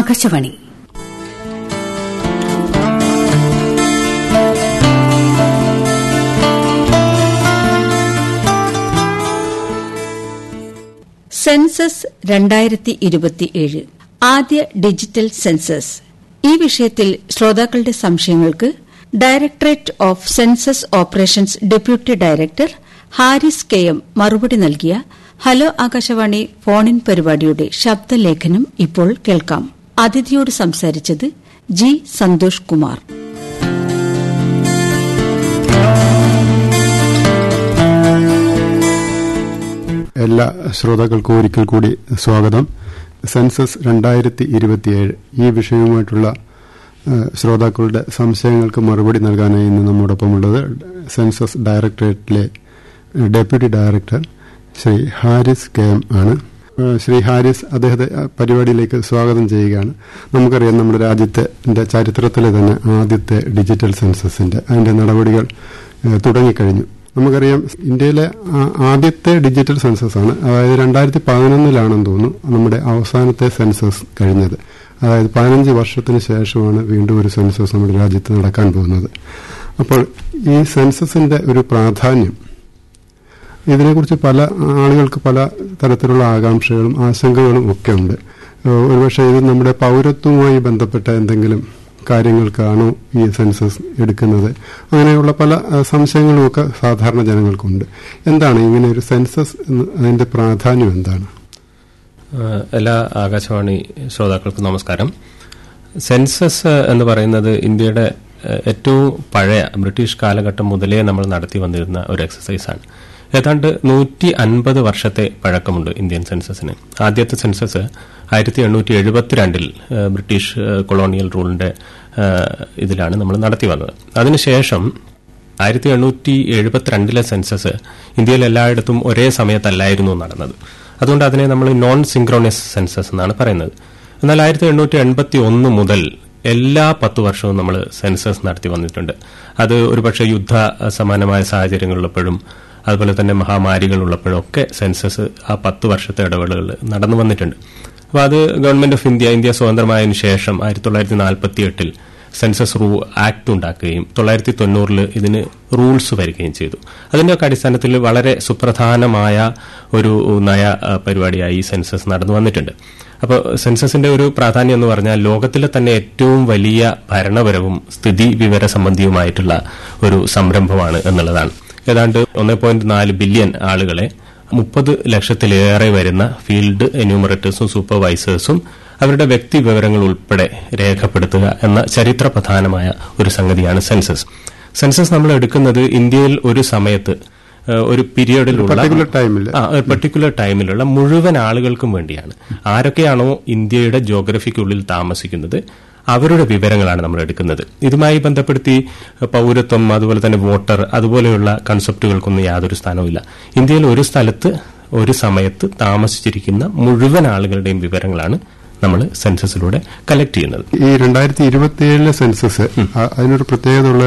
Akashvani. Census 2027 ആദ്യ digital census. ഈ വിഷയത്തിൽ ശ്രോതാക്കളുടെ സംശയങ്ങൾക്ക് directorate of census operations deputy director Haris KM മറുപടി നൽകിയ ഹലോ ആകാശവാണി ഫോണിൻ പരിപാടിയുടെ ശബ്ദലേഖനം ഇപ്പോൾ കേൾക്കാം. അതിഥിയോട് സംസാരിച്ചത് ജി സന്തോഷ് കുമാർ. എല്ലാ ശ്രോതാക്കൾക്കും ഒരിക്കൽ കൂടി സ്വാഗതം. സെൻസസ് 2027 ഈ വിഷയവുമായിട്ടുള്ള ശ്രോതാക്കളുടെ സംശയങ്ങൾക്ക് മറുപടി നൽകാനായി ഇന്ന് നമ്മോടൊപ്പമുള്ളത് census ഡയറക്ടറേറ്റിലെ deputy director Shri Haris KM ആണ്. ശ്രീ ഹാരിസ്, അദ്ദേഹത്തെ പരിപാടിയിലേക്ക് സ്വാഗതം ചെയ്യുകയാണ്. നമുക്കറിയാം, നമ്മുടെ രാജ്യത്തിന്റെ ചരിത്രത്തിലെ തന്നെ ആദ്യത്തെ ഡിജിറ്റൽ സെൻസസിന്റെ അതിന്റെ നടപടികൾ തുടങ്ങിക്കഴിഞ്ഞു. നമുക്കറിയാം, ഇന്ത്യയിലെ ആദ്യത്തെ ഡിജിറ്റൽ സെൻസസ് ആണ്. അതായത് 2011 തോന്നുന്നു നമ്മുടെ അവസാനത്തെ സെൻസസ് കഴിഞ്ഞത്. അതായത് 15 വർഷത്തിന് ശേഷമാണ് വീണ്ടും ഒരു സെൻസസ് നമ്മുടെ രാജ്യത്ത് നടക്കാൻ പോകുന്നത്. അപ്പോൾ ഈ സെൻസസിന്റെ ഒരു പ്രാധാന്യം, ഇതിനെക്കുറിച്ച് പല ആളുകൾക്ക് പല തരത്തിലുള്ള ആകാംക്ഷകളും ആശങ്കകളും ഒക്കെ ഉണ്ട്. ഒരുപക്ഷെ ഇത് നമ്മുടെ പൌരത്വവുമായി ബന്ധപ്പെട്ട എന്തെങ്കിലും കാര്യങ്ങൾക്കാണോ ഈ സെൻസസ് എടുക്കുന്നത്, അങ്ങനെയുള്ള പല സംശയങ്ങളുമൊക്കെ സാധാരണ ജനങ്ങൾക്കുണ്ട്. എന്താണ് ഇങ്ങനെ ഒരു സെൻസസ്, അതിന്റെ പ്രാധാന്യം എന്താണ്? എല്ലാ ആകാശവാണി ശ്രോതാക്കൾക്കും നമസ്കാരം. സെൻസസ് എന്ന് പറയുന്നത് ഇന്ത്യയുടെ ഏറ്റവും പഴയ ബ്രിട്ടീഷ് കാലഘട്ടം മുതലേ നമ്മൾ നടത്തി വന്നിരുന്ന ഒരു എക്സസൈസാണ്. ഏതാണ്ട് 150 വർഷത്തെ പഴക്കമുണ്ട് ഇന്ത്യൻ സെൻസസിന്. ആദ്യത്തെ സെൻസസ് 1872 ബ്രിട്ടീഷ് കൊളോണിയൽ റൂളിന്റെ ഇതിലാണ് നമ്മൾ നടത്തി വന്നത്. അതിനുശേഷം 1872 സെൻസസ് ഇന്ത്യയിൽ എല്ലായിടത്തും ഒരേ സമയത്തല്ലായിരുന്നു നടന്നത്. അതുകൊണ്ട് അതിനെ നമ്മൾ നോൺ സിൻക്രോണസ് സെൻസസ് എന്നാണ് പറയുന്നത്. എന്നാൽ 1881 മുതൽ എല്ലാ 10 വർഷവും നമ്മൾ സെൻസസ് നടത്തി വന്നിട്ടുണ്ട്. അത് ഒരുപക്ഷെ യുദ്ധ സമാനമായ സാഹചര്യങ്ങളുള്ളപ്പോഴും അതുപോലെ തന്നെ മഹാമാരികൾ ഉള്ളപ്പോഴും ഒക്കെ സെൻസസ് ആ 10 വർഷത്തെ ഇടവേളകൾ നടന്നു വന്നിട്ടുണ്ട്. അപ്പോൾ അത് ഗവൺമെന്റ് ഓഫ് ഇന്ത്യ സ്വതന്ത്രമായതിനു ശേഷം 1948 സെൻസസ് ആക്ട് ഉണ്ടാക്കുകയും 1990 ഇതിന് റൂൾസ് വരികയും ചെയ്തു. അതിന്റെയൊക്കെ അടിസ്ഥാനത്തിൽ വളരെ സുപ്രധാനമായ ഒരു നയ പരിപാടിയായി ഈ സെൻസസ് നടന്നു വന്നിട്ടുണ്ട്. അപ്പോൾ സെൻസസിന്റെ ഒരു പ്രാധാന്യം എന്ന് പറഞ്ഞാൽ ലോകത്തിലെ തന്നെ ഏറ്റവും വലിയ ഭരണപരവും സ്ഥിതി വിവര സംബന്ധിയുമായിട്ടുള്ള ഒരു സംരംഭമാണ് എന്നുള്ളതാണ്. ഏതാണ്ട് 1.4 ബില്യൺ ആളുകളെ 30 ലക്ഷത്തിലേറെ വരുന്ന ഫീൽഡ് എന്യൂമറേറ്റേഴ്സും സൂപ്പർവൈസേഴ്സും അവരുടെ വ്യക്തി വിവരങ്ങൾ ഉൾപ്പെടെ രേഖപ്പെടുത്തുക എന്ന ചരിത്രപ്രധാനമായ ഒരു സംഗതിയാണ് സെൻസസ്. സെൻസസ് നമ്മൾ എടുക്കുന്നത് ഇന്ത്യയിൽ ഒരു സമയത്ത് ഒരു പീരിയഡിലുള്ള പെർട്ടിക്കുലർ ടൈമിലുള്ള മുഴുവൻ ആളുകൾക്കും വേണ്ടിയാണ്. ആരൊക്കെയാണോ ഇന്ത്യയുടെ ജോഗ്രഫിക്കുള്ളിൽ താമസിക്കുന്നത് അവരുടെ വിവരങ്ങളാണ് നമ്മൾ എടുക്കുന്നത്. ഇതുമായി ബന്ധപ്പെടുത്തി പൌരത്വം, അതുപോലെ തന്നെ വോട്ടർ, അതുപോലെയുള്ള കൺസെപ്റ്റുകൾക്കൊന്നും യാതൊരു സ്ഥാനവുമില്ല. ഇന്ത്യയിൽ ഒരു സ്ഥലത്ത് ഒരു സമയത്ത് താമസിച്ചിരിക്കുന്ന മുഴുവൻ ആളുകളുടെയും വിവരങ്ങളാണ് നമ്മൾ സെൻസസിലൂടെ കളക്ട് ചെയ്യുന്നത്. ഈ 2027 സെൻസസ് അതിനൊരു പ്രത്യേകത ഉള്ള